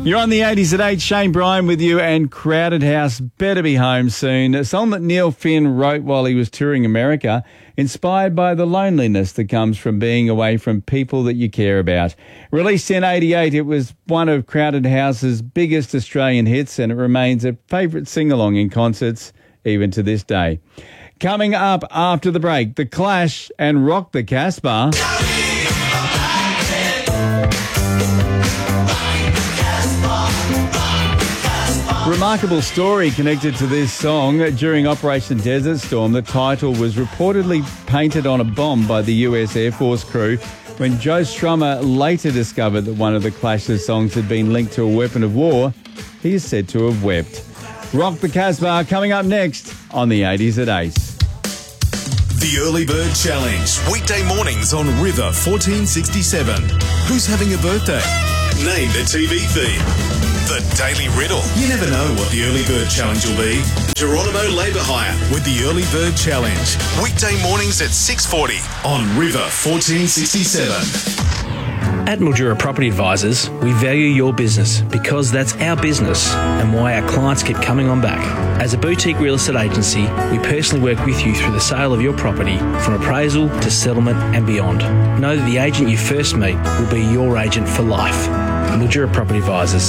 You're on the 80s at 8. Shane Bryan with you, and Crowded House better be home soon. A song that Neil Finn wrote while he was touring America, inspired by the loneliness that comes from being away from people that you care about. Released in 88, it was one of Crowded House's biggest Australian hits, and it remains a favourite sing-along in concerts even to this day. Coming up after the break, The Clash and Rock the Casbah. Remarkable story connected to this song. During Operation Desert Storm, the title was reportedly painted on a bomb by the US Air Force crew. When Joe Strummer later discovered that one of the Clash's songs had been linked to a weapon of war, he is said to have wept. Rock the Casbah coming up next on the 80s at 8. The Early Bird Challenge, weekday mornings on River 1467. Who's having a birthday? Name the TV feed. The Daily Riddle. You never know what the Early Bird Challenge will be. Geronimo Labour Hire with the Early Bird Challenge. Weekday mornings at 6:40 on River 1467. At Mildura Property Advisors, we value your business because that's our business and why our clients keep coming on back. As a boutique real estate agency, we personally work with you through the sale of your property, from appraisal to settlement and beyond. Know that the agent you first meet will be your agent for life. Mildura Property Advisors.